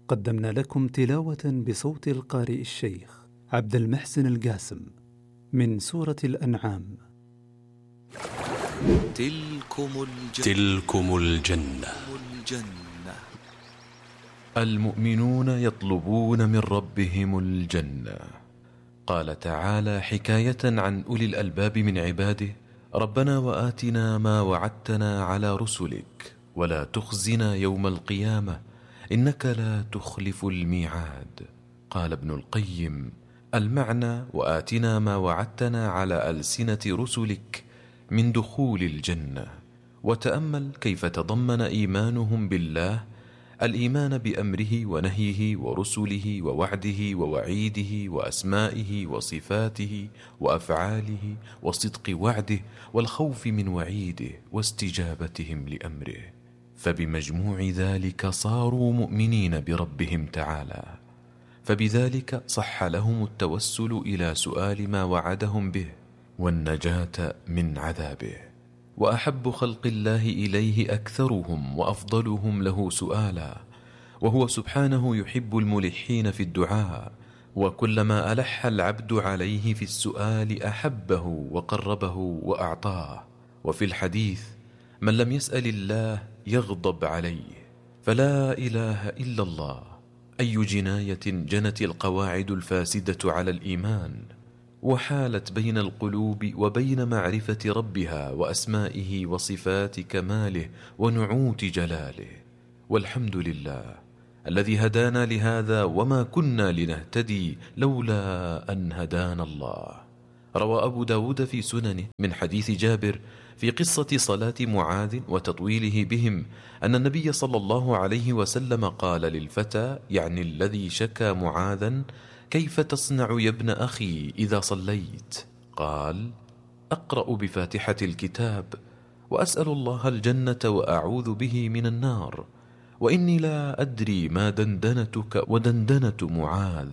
قدمنا لكم تلاوة بصوت القارئ الشيخ عبد المحسن القاسم من سورة الأنعام. تلكم الجنة. المؤمنون يطلبون من ربهم الجنة. قال تعالى حكاية عن أولي الألباب من عباده: ربنا وآتنا ما وعدتنا على رسلك ولا تخزنا يوم القيامة إنك لا تخلف الميعاد. قال ابن القيم: المعنى وآتنا ما وعدتنا على ألسنة رسلك من دخول الجنة. وتأمل كيف تضمن إيمانهم بالله الإيمان بأمره ونهيه ورسله ووعده ووعيده وأسمائه وصفاته وأفعاله وصدق وعده والخوف من وعيده واستجابتهم لأمره، فبمجموع ذلك صاروا مؤمنين بربهم تعالى، فبذلك صح لهم التوسل إلى سؤال ما وعدهم به والنجاة من عذابه. وأحب خلق الله إليه أكثرهم وأفضلهم له سؤالا، وهو سبحانه يحب الملحين في الدعاء، وكلما ألح العبد عليه في السؤال أحبه وقربه وأعطاه. وفي الحديث: من لم يسأل الله يغضب عليه. فلا إله إلا الله. أي جناية جنت القواعد الفاسدة على الإيمان، وحالت بين القلوب وبين معرفة ربها وأسمائه وصفات كماله ونعوت جلاله. والحمد لله الذي هدانا لهذا وما كنا لنهتدي لولا أن هدانا الله. روى أبو داود في سننه من حديث جابر في قصة صلاة معاذ وتطويله بهم أن النبي صلى الله عليه وسلم قال للفتى، يعني الذي شكى معاذا: كيف تصنع يا ابن أخي إذا صليت؟ قال: أقرأ بفاتحة الكتاب وأسأل الله الجنة وأعوذ به من النار، وإني لا أدري ما دندنتك ودندنة معاذ.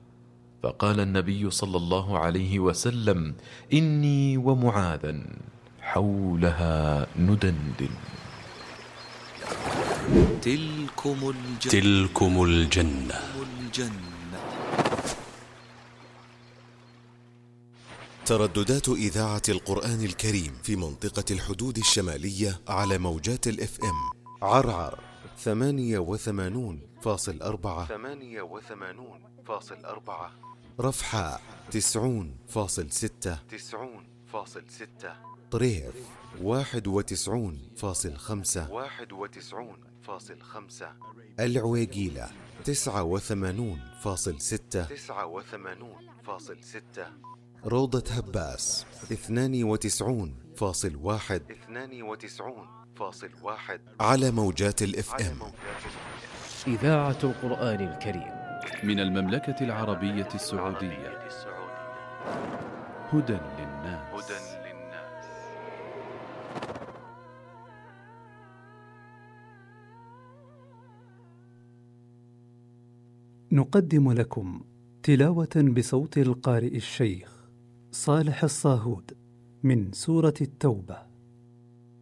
فقال النبي صلى الله عليه وسلم: إني ومعاذا حولها ندندن. تلكم الجنة. ترددات إذاعة القرآن الكريم في منطقة الحدود الشمالية على موجات الإف إم: عرعر 88.4، رفحاء 90.6، طريف 91.5، العويقيلة 89.6، روضة هباس 92.1 على موجات الإف إم. إذاعة القرآن الكريم من المملكة العربية السعودية، هدى للناس. نقدم لكم تلاوة بصوت القارئ الشيخ صالح الصاهود من سورة التوبة.